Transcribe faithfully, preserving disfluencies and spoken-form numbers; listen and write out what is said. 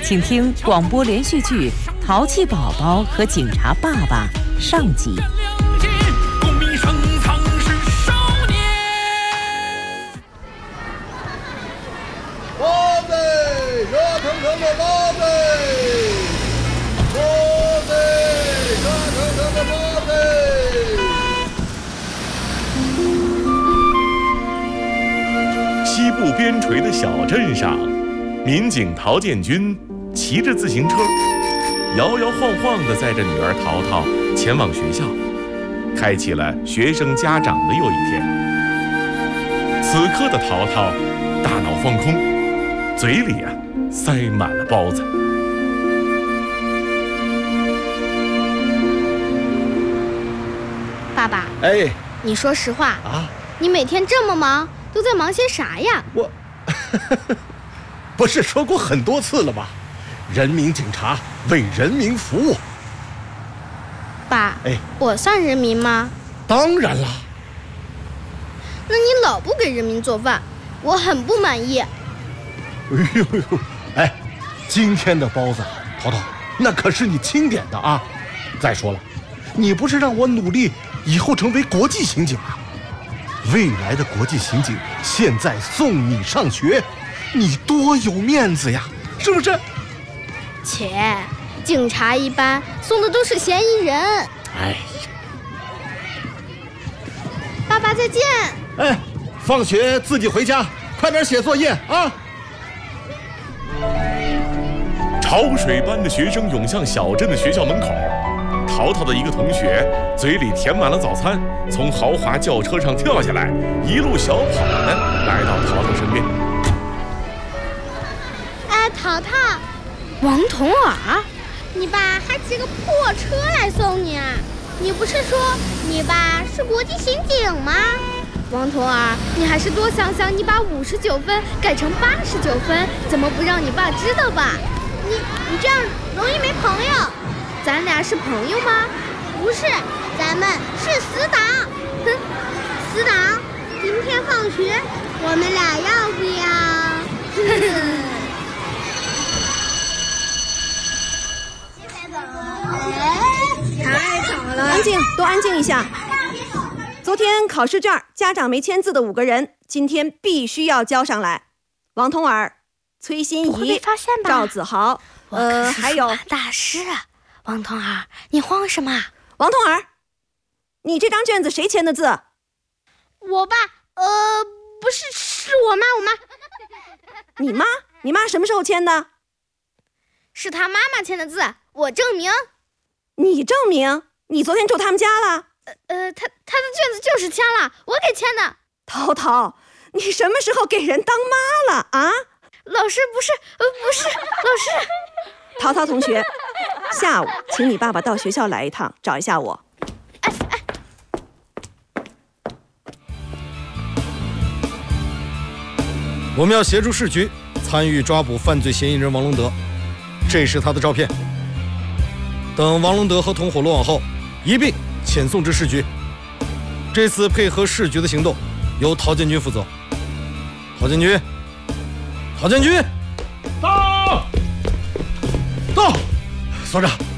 请听广播连续剧《淘气宝宝和警察爸爸》上集。 包子，热腾腾的包子，包子，热腾腾的包子。 西部边陲的小镇上，民警陶建军骑着自行车，摇摇晃晃地载着女儿淘淘前往学校，开启了学生家长的又一天。此刻的淘淘大脑放空，嘴里啊塞满了包子。 爸爸， 哎， 你说实话啊， 你每天这么忙，都在忙些啥呀？ 我不是说过很多次了吗？人民警察为人民服务。 爸， 哎， 我算人民吗？ 当然啦。 那你老不给人民做饭，我很不满意。 哎呦呦，哎，今天的包子，淘淘，那可是你钦点的啊！再说了，你不是让我努力以后成为国际刑警啊？未来的国际刑警现在送你上学，你多有面子呀，是不是？ 切，警察一般送的都是嫌疑人。 哎， 爸爸再见。 哎，放学自己回家，快点写作业啊！ 潮水般的学生涌向小镇的学校门口，淘淘的一个同学嘴里填满了早餐，从豪华轿车上跳下来，一路小跑的来到淘淘身边。 哎，淘淘，王童儿，你爸还骑个破车来送你啊？你不是说你爸是国际刑警吗？王童儿，你还是多想想，你把五十九分改成八十九分，怎么不让你爸知道吧？你你这样容易没朋友。咱俩是朋友吗？不是，咱们是死党。哼，死党，今天放学我们俩要不要？ 太吵了！安静，都安静一下。昨天考试卷家长没签字的五个人，今天必须要交上来。王童儿、崔心怡、赵子豪，呃，还有大师啊！王童儿，你慌什么？ 王童儿，你这张卷子谁签的字？ 我爸，呃，不是，是我妈，我妈。 你妈？你妈什么时候签的？ 是她妈妈签的字，我证明。 你证明？你昨天住他们家了？ 呃呃，他他的卷子就是签了，我给签的。 淘淘，你什么时候给人当妈了啊？ 老师不是，呃不是，老师。 淘淘同学，下午请你爸爸到学校来一趟，找一下我。 哎哎， 我们要协助市局参与抓捕犯罪嫌疑人王龙德，这是他的照片。等王龙德和同伙落网后，一并遣送至市局。这次配合市局的行动，由陶建军负责。陶建军，陶建军， 到，到，所长。